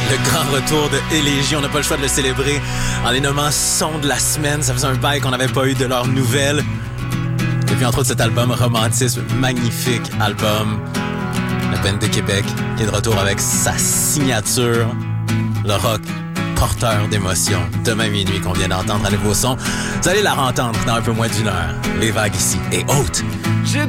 Le grand retour de Élégie, on n'a pas le choix de le célébrer en les nommant son de la semaine. Ça faisait un bail qu'on n'avait pas eu de leurs nouvelles. Et puis entre autres cet album Romantisme, magnifique album. La band de Québec qui est de retour avec sa signature, le rock porteur d'émotions. Demain minuit qu'on vient d'entendre à nouveau son. Vous allez la entendre dans un peu moins d'une heure. Les vagues ici et hautes. Je